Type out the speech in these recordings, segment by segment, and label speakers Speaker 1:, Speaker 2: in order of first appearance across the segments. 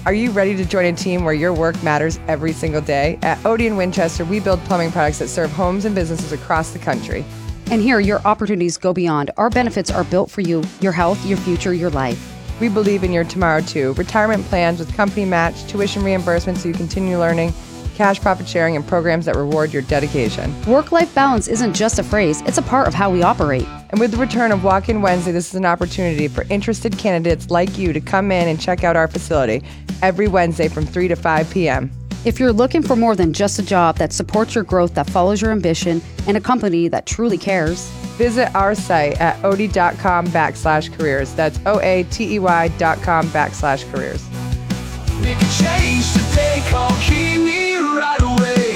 Speaker 1: Are you ready to join a team where your work matters every single day? At Odeon Winchester, we build plumbing products that serve homes and businesses across the country.
Speaker 2: And here, your opportunities go beyond. Our benefits are built for you, your health, your future, your life.
Speaker 1: We believe in your tomorrow, too. Retirement plans with company match, tuition reimbursement so you continue learning, cash profit sharing, and programs that reward your dedication.
Speaker 2: Work-life balance isn't just a phrase, it's a part of how we operate.
Speaker 1: And with the return of Walk-In Wednesday, this is an opportunity for interested candidates like you to come in and check out our facility every Wednesday from 3 to 5 p.m.
Speaker 2: If you're looking for more than just a job that supports your growth, that follows your ambition, and a company that truly cares,
Speaker 1: visit our site at odie.com/careers. That's OATEY.com/careers.
Speaker 3: Make a change to take on Kiwi right away.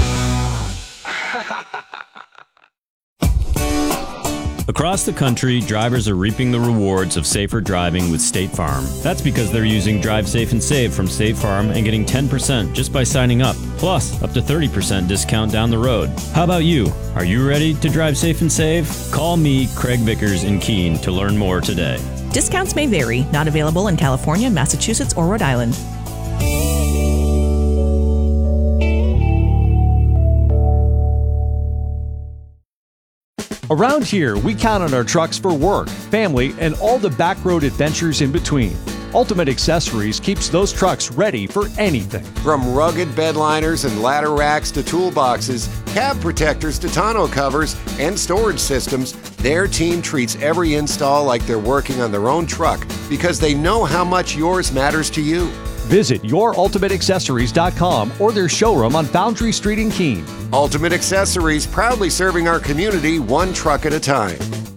Speaker 4: Across the country, drivers are reaping the rewards of safer driving with State Farm. That's because they're using Drive Safe and Save from State Farm and getting 10% just by signing up, plus up to 30% discount down the road. How about you? Are you ready to drive safe and save? Call me, Craig Vickers in Keene, to learn more today.
Speaker 5: Discounts may vary. Not available in California, Massachusetts, or Rhode Island.
Speaker 6: Around here, we count on our trucks for work, family, and all the back road adventures in between. Ultimate Accessories keeps those trucks ready for anything.
Speaker 7: From rugged bed liners and ladder racks to toolboxes, cab protectors to tonneau covers, and storage systems, their team treats every install like they're working on their own truck because they know how much yours matters to you.
Speaker 6: Visit yourultimateaccessories.com or their showroom on Foundry Street in Keene.
Speaker 7: Ultimate Accessories, proudly serving our community one truck at a time.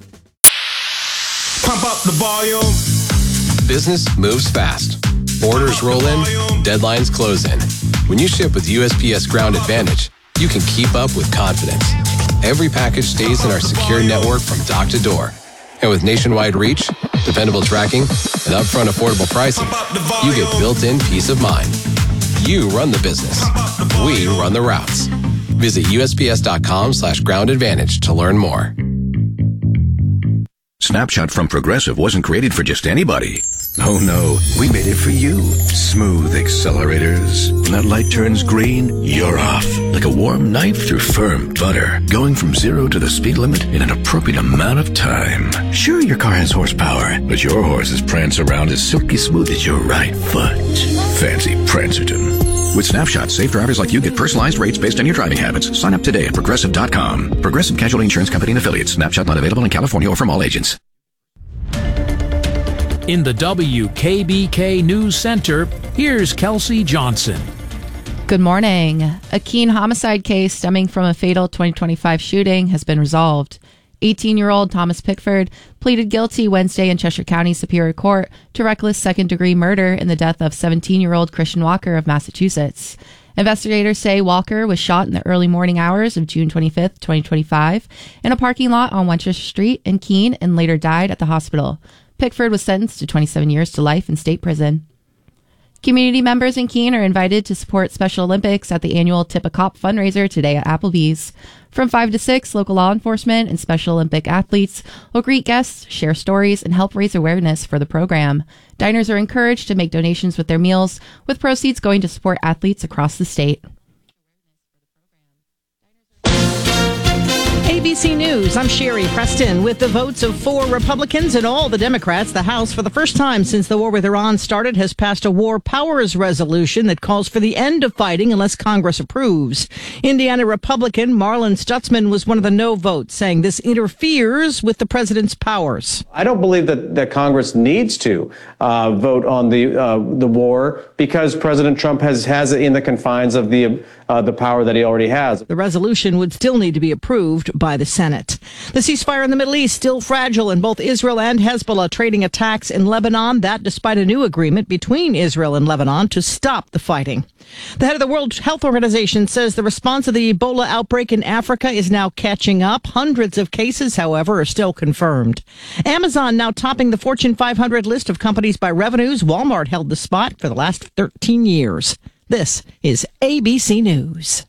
Speaker 3: Pump up the volume.
Speaker 8: Business moves fast. Orders roll in, deadlines close in. When you ship with USPS Ground Advantage, you can keep up with confidence. Every package stays in our secure network from dock to door. And with nationwide reach, dependable tracking, and upfront affordable pricing, you get built-in peace of mind. You run the business. We run the routes. Visit USPS.com/Ground Advantage to learn more.
Speaker 9: Snapshot from Progressive wasn't created for just anybody. Oh no, we made it for you. Smooth accelerators. When that light turns green, you're off. Like a warm knife through firm butter. Going from 0 to the speed limit in an appropriate amount of time. Sure, your car has horsepower, but your horses prance around as silky smooth as your right foot. Fancy Prancerton. With Snapshot, safe drivers like you get personalized rates based on your driving habits. Sign up today at Progressive.com. Progressive Casualty Insurance Company and Affiliates. Snapshot not available in California or from all agents.
Speaker 10: In the WKBK News Center, here's Kelsey Johnson.
Speaker 11: Good morning. A Keene homicide case stemming from a fatal 2025 shooting has been resolved. 18-year-old Thomas Pickford pleaded guilty Wednesday in Cheshire County Superior Court to reckless second-degree murder in the death of 17-year-old Christian Walker of Massachusetts. Investigators say Walker was shot in the early morning hours of June 25, 2025, in a parking lot on Winchester Street in Keene and later died at the hospital. Pickford was sentenced to 27 years to life in state prison. Community members in Keene are invited to support Special Olympics at the annual Tip a Cop fundraiser today at Applebee's. From 5 to 6, local law enforcement and Special Olympic athletes will greet guests, share stories, and help raise awareness for the program. Diners are encouraged to make donations with their meals, with proceeds going to support athletes across the state.
Speaker 12: ABC News, I'm Sherry Preston. With the votes of 4 Republicans and all the Democrats, the House, for the first time since the war with Iran started, has passed a war powers resolution that calls for the end of fighting unless Congress approves. Indiana Republican Marlon Stutzman was one of the no votes, saying this interferes with the president's powers.
Speaker 13: I don't believe that Congress needs to vote on the war because President Trump has it in the confines of the power that he already has.
Speaker 12: The resolution would still need to be approved by the Senate. The ceasefire in the Middle East still fragile, in both Israel and Hezbollah trading attacks in Lebanon. That despite a new agreement between Israel and Lebanon to stop the fighting. The head of the World Health Organization says the response to the Ebola outbreak in Africa is now catching up. Hundreds of cases, however, are still confirmed. Amazon now topping the Fortune 500 list of companies by revenues. Walmart held the spot for the last 13 years. This is ABC News.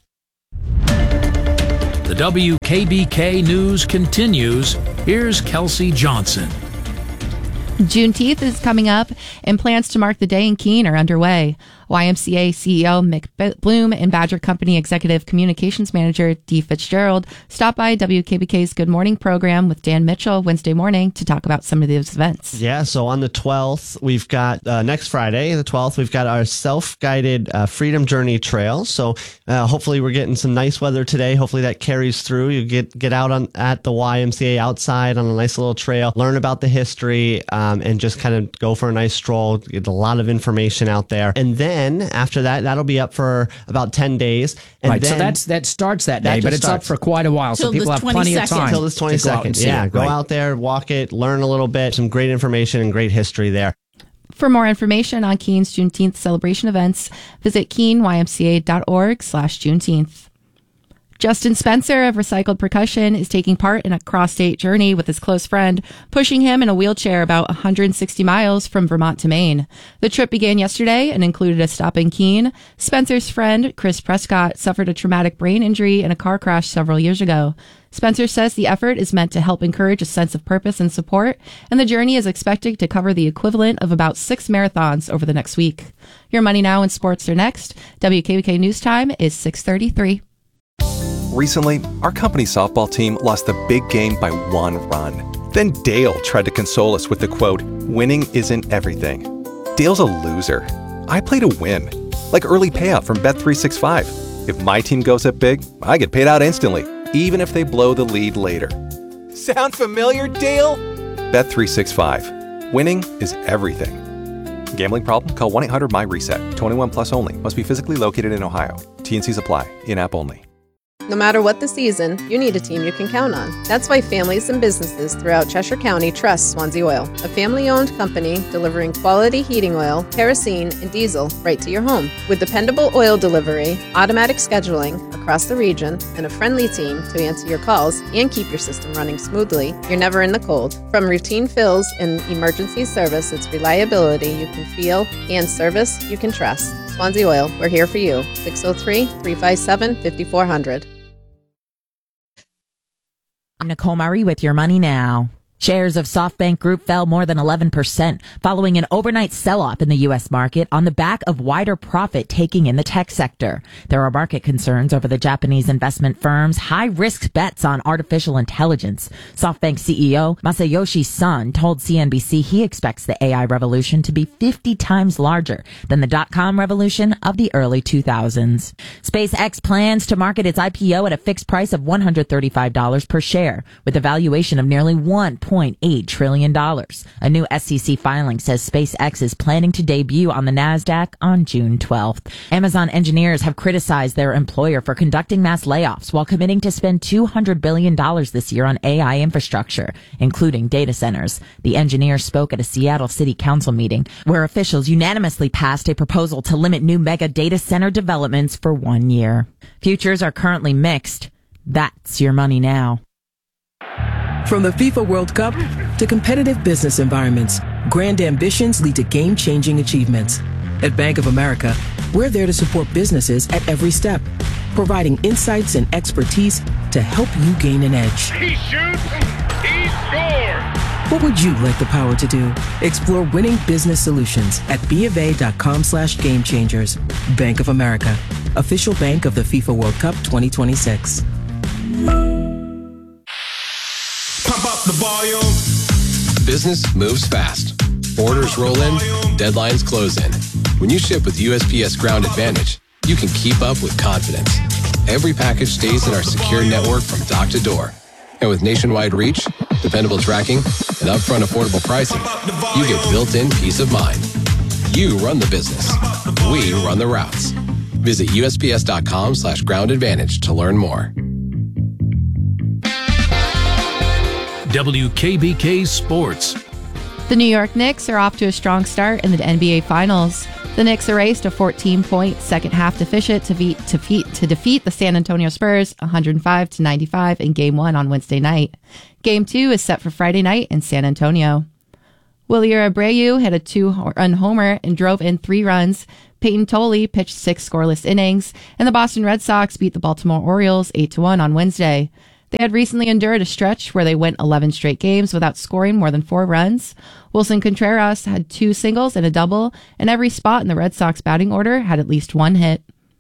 Speaker 10: The WKBK News continues. Here's Kelsey Johnson.
Speaker 11: Juneteenth is coming up, and plans to mark the day in Keene are underway. YMCA CEO Mick Bloom and Badger Company Executive Communications Manager Dee Fitzgerald stopped by WKBK's Good Morning program with Dan Mitchell Wednesday morning to talk about some of these events.
Speaker 14: Yeah, so on the 12th, we've got next Friday, the 12th, we've got our self-guided Freedom Journey Trail. So hopefully we're getting some nice weather today. Hopefully that carries through. You get out at the YMCA outside on a nice little trail, learn about the history, and just kind of go for a nice stroll. Get a lot of information out there. And then after that, that'll be up for about 10 days. And
Speaker 10: right,
Speaker 14: then,
Speaker 10: so that starts that day, but it's up for quite a while, so people have plenty of time.
Speaker 14: Until this 22nd. Yeah, go out there, walk it, learn a little bit, some great information and great history there.
Speaker 11: For more information on Keene's Juneteenth celebration events, visit keenymca.org/Juneteenth. Justin Spencer of Recycled Percussion is taking part in a cross-state journey with his close friend, pushing him in a wheelchair about 160 miles from Vermont to Maine. The trip began yesterday and included a stop in Keene. Spencer's friend, Chris Prescott, suffered a traumatic brain injury in a car crash several years ago. Spencer says the effort is meant to help encourage a sense of purpose and support, and the journey is expected to cover the equivalent of about 6 marathons over the next week. Your Money Now and Sports are next. WKBK News Time is 6:33.
Speaker 15: Recently, our company softball team lost the big game by 1 run. Then Dale tried to console us with the quote, "Winning isn't everything." Dale's a loser. I play to win, like early payout from Bet365. If my team goes up big, I get paid out instantly, even if they blow the lead later. Sound familiar, Dale? Bet365. Winning is everything. Gambling problem? Call 1-800-MY-RESET. 21 plus only. Must be physically located in Ohio. T&Cs apply. In-app only.
Speaker 16: No matter what the season, you need a team you can count on. That's why families and businesses throughout Cheshire County trust Swansea Oil, a family-owned company delivering quality heating oil, kerosene, and diesel right to your home. With dependable oil delivery, automatic scheduling across the region, and a friendly team to answer your calls and keep your system running smoothly, you're never in the cold. From routine fills and emergency service, it's reliability you can feel and service you can trust. Swansea Oil, we're here for you. 603-357-5400.
Speaker 17: I'm Nicole Murray with Your Money Now. Shares of SoftBank Group fell more than 11% following an overnight sell-off in the U.S. market on the back of wider profit taking in the tech sector. There are market concerns over the Japanese investment firm's high-risk bets on artificial intelligence. SoftBank CEO Masayoshi Son told CNBC he expects the AI revolution to be 50 times larger than the dot-com revolution of the early 2000s. SpaceX plans to market its IPO at a fixed price of $135 per share, with a valuation of nearly $1.8 trillion. A new SEC filing says SpaceX is planning to debut on the NASDAQ on June 12th. Amazon engineers have criticized their employer for conducting mass layoffs while committing to spend $200 billion this year on AI infrastructure, including data centers. The engineers spoke at a Seattle City Council meeting where officials unanimously passed a proposal to limit new mega data center developments for 1 year. Futures are currently mixed. That's Your Money Now.
Speaker 18: From the FIFA World Cup to competitive business environments, grand ambitions lead to game-changing achievements. At Bank of America, we're there to support businesses at every step, providing insights and expertise to help you gain an edge.
Speaker 3: He shoots, he scores!
Speaker 18: What would you like the power to do? Explore winning business solutions at BofA.com/gamechangers. Bank of America, official bank of the FIFA World Cup 2026.
Speaker 3: Pump up the volume.
Speaker 8: Business moves fast. Orders roll in, deadlines close in. When you ship with USPS Ground Advantage, you can keep up with confidence. Every package stays in our secure network from dock to door. And with nationwide reach, dependable tracking, and upfront affordable pricing, you get built-in peace of mind. You run the business. We run the routes. Visit USPS.com/Ground Advantage to learn more.
Speaker 10: WKBK Sports.
Speaker 11: The New York Knicks are off to a strong start in the NBA Finals. The Knicks erased a 14-point second-half deficit to defeat the San Antonio Spurs 105-95 in Game 1 on Wednesday night. Game 2 is set for Friday night in San Antonio. Willie Abreu hit a 2-run homer and drove in 3 runs. Peyton Tolley pitched 6 scoreless innings, and the Boston Red Sox beat the Baltimore Orioles 8-1 on Wednesday. They had recently endured a stretch where they went 11 straight games without scoring more than 4 runs. Wilson Contreras had 2 singles and a double, and every spot in the Red Sox batting order had at least 1 hit.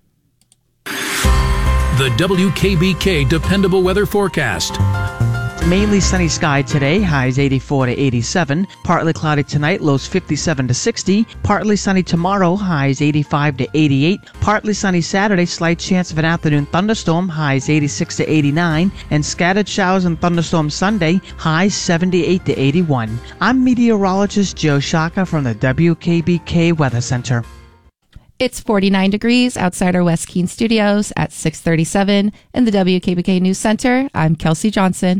Speaker 10: The WKBK Dependable Weather Forecast.
Speaker 19: Mainly sunny sky today, highs 84 to 87. Partly cloudy tonight, lows 57 to 60. Partly sunny tomorrow, highs 85 to 88. Partly sunny Saturday, slight chance of an afternoon thunderstorm, highs 86 to 89. And scattered showers and thunderstorms Sunday, highs 78 to 81. I'm meteorologist Joe Shaka from the WKBK Weather Center.
Speaker 11: It's 49 degrees outside our West Keene studios at 6:37 in the WKBK News Center. I'm Kelsey Johnson.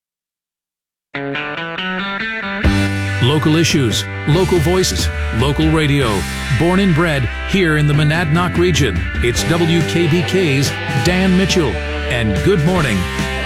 Speaker 10: Local issues, local voices, local radio. Born and bred here in the Monadnock region. It's WKBK's Dan Mitchell. And good morning,